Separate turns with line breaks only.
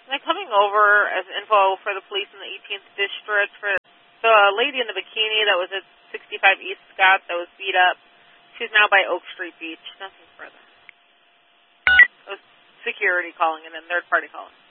They're coming over as info for the police in the 18th District for the lady in the bikini that was at 65 East Scott that was beat up. She's now by Oak Street Beach. Nothing further. It was security calling and then third party calling.